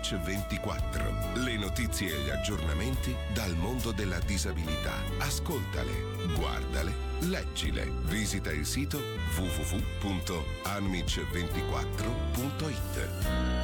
Amic 24. Le notizie e gli aggiornamenti dal mondo della disabilità. Ascoltale, guardale, leggile. Visita il sito www.amic24.it.